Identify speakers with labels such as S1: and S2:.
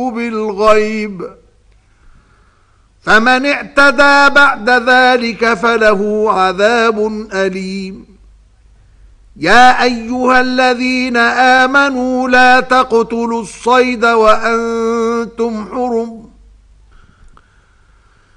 S1: بالغيب فمن اعتدى بعد ذلك فله عذاب أليم يا أيها الذين آمنوا لا تقتلوا الصيد وأنتم حرم